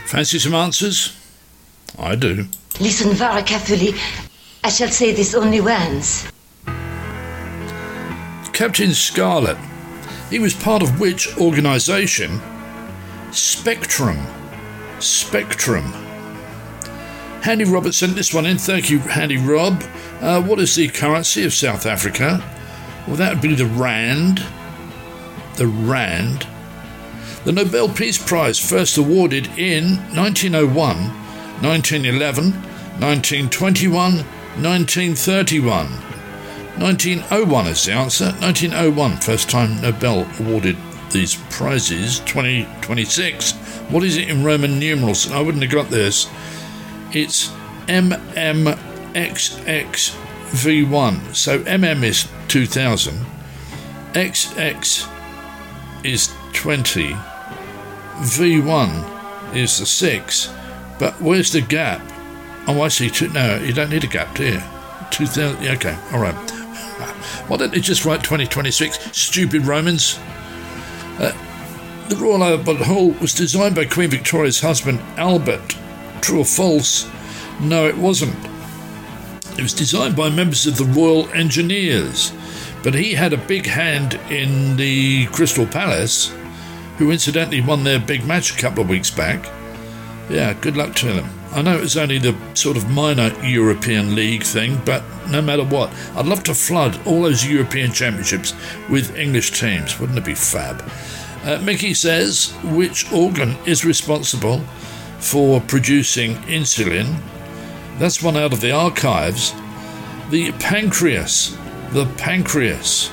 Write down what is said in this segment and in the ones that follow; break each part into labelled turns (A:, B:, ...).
A: Fancy some answers? I do.
B: Listen very carefully. I shall say this only once.
A: Captain Scarlet. He was part of which organisation? Spectrum. Handy Robert sent this one in. Thank you, Handy Rob. What is the currency of South Africa? Well, that would be the rand. The rand. The Nobel Peace Prize first awarded in 1901, 1911, 1921, 1931. 1901 is the answer. 1901, first time Nobel awarded these prizes. 2026. What is it in Roman numerals? I wouldn't have got this. It's MMXXV1. So MM is 2000. XX is 20. V1 is the 6. But where's the gap? Oh, I see. No, you don't need a gap, do you? 2000. Okay, all right. Why don't they just write 2026? Stupid Romans. The Royal Albert Hall was designed by Queen Victoria's husband, Albert. True or false? No, it wasn't. It was designed by members of the Royal Engineers, but he had a big hand in the Crystal Palace, who incidentally won their big match a couple of weeks back. Yeah, good luck to them. I know it was only the sort of minor European League thing, but no matter what, I'd love to flood all those European championships with English teams. Wouldn't it be fab? Mickey says, which organ is responsible for producing insulin? That's one out of the archives. The pancreas. The pancreas.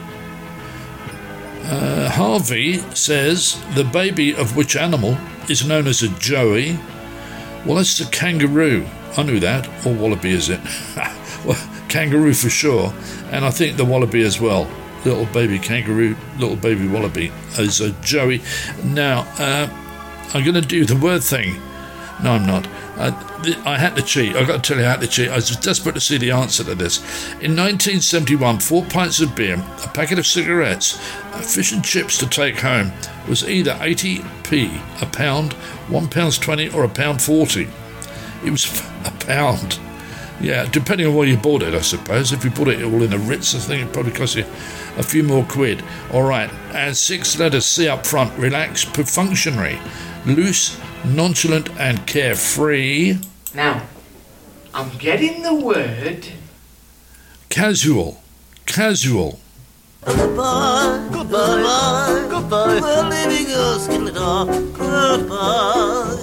A: Harvey says, the baby of which animal is known as a joey? Well, that's the kangaroo. I knew that. Or wallaby, is it? Well, kangaroo for sure. And I think the wallaby as well. Little baby kangaroo, little baby wallaby as a joey. Now, I'm going to do the word thing. No, I'm not. I had to cheat. I've got to tell you I had to cheat. I was desperate to see the answer to this. In 1971, 4 pints of beer, a packet of cigarettes, fish and chips to take home was either 80p a pound, £1.20 or £1.40. It was a pound. Yeah, depending on where you bought it, I suppose. If you bought it all in a Ritz, I think it probably cost you a few more quid. All right, and 6 letters C up front. Relaxed, perfunctory, loose, nonchalant and carefree.
C: Now, I'm getting the word...
A: Casual. Casual.
D: Goodbye, goodbye, goodbye. We're leaving us in the dark. Goodbye.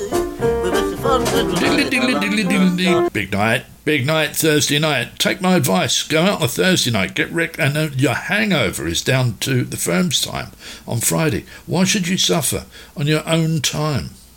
A: Big night, Thursday night. Take my advice. Go out on a Thursday night. Get wrecked, and your hangover is down to the firm's time on Friday. Why should you suffer on your own time?